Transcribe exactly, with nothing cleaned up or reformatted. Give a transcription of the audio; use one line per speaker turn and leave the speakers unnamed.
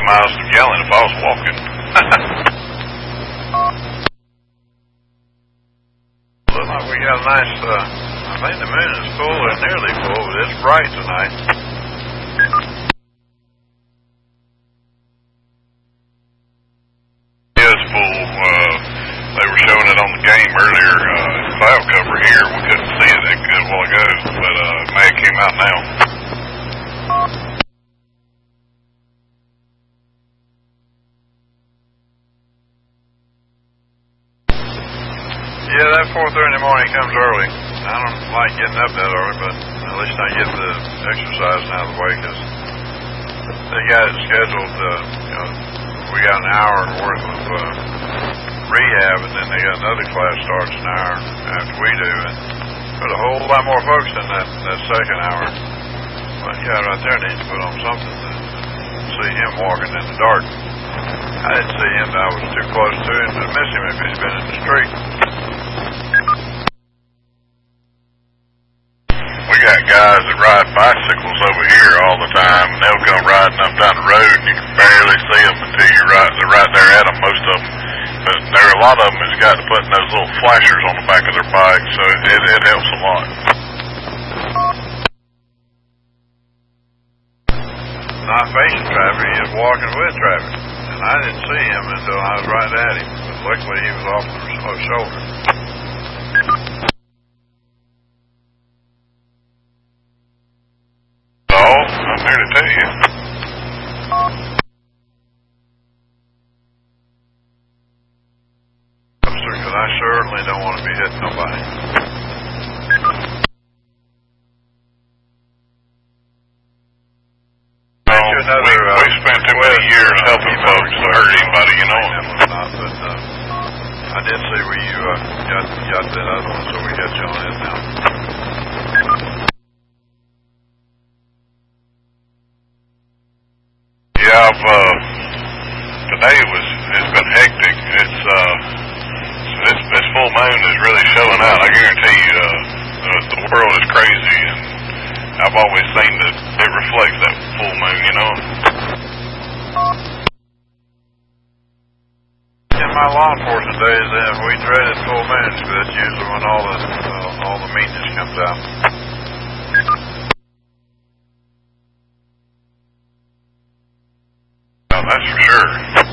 miles to the gallon if I was walking. Look like we got a nice, uh, I think the moon is full or nearly full, but it's bright tonight. It is full. Uh, they were showing it on the game earlier. Uh, cloud cover here. We couldn't see it that good a while ago, but uh, it may have came out now. Yeah, that four thirty in the morning comes early. I don't like getting up that early, but at least I get the exercise out of the way because they got it scheduled. Uh, you know, we got an hour worth of uh, rehab, and then they got another class starts an hour after we do, and put a whole lot more folks in that, that second hour. But yeah, right there needs to put on something to see him walking in the dark. I didn't see him, I was too close to him to miss him if he's been in the street. We got guys that ride bicycles over here all the time, and they'll come riding up down the road, and you can barely see them until you're right, they're right there at them, most of them. But there are a lot of them that's got to put those little flashers on the back of their bike, so it, it, it helps a lot. Not facing traffic, he was walking with traffic. And I didn't see him until I was right at him. But luckily he was off the shoulder. So, I'm here to tell you. Because I certainly don't want to be hitting nobody. Another, we, uh, we spent too many years uh, helping folks to hurt anybody, you know. Not, but uh, I did see where you uh, got, got that other one, so we got you on it now. Yeah, I've, uh, today was, it's been hectic. It's, uh, this, this full moon is really showing out. I guarantee you, uh, the, the world is crazy, and I've always seen that it reflects that full moon, you know. In my law enforcement days, then we dreaded full moons because that's usually when all the uh, all the meanness comes out. Oh, that's for sure.